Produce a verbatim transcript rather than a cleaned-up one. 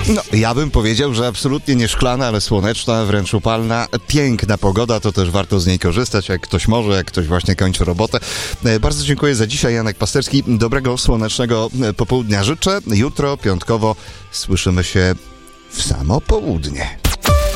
No, ja bym powiedział, że absolutnie nie szklana, ale słoneczna, wręcz upalna, piękna pogoda, to też warto z niej korzystać, jak ktoś może, jak ktoś właśnie kończy robotę. Bardzo dziękuję za dzisiaj, Janek Pasterski. Dobrego, słonecznego popołudnia życzę. Jutro, piątkowo, słyszymy się w samo południe.